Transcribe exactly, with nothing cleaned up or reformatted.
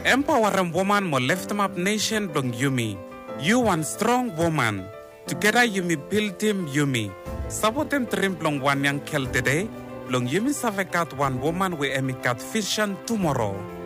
Empowering woman mo lift them up nation dong Yumi. You one strong woman. Together Yumi build him Yumi. Sabotem trim long one young kel today. Long Yumi savekat one woman we emikat vision tomorrow.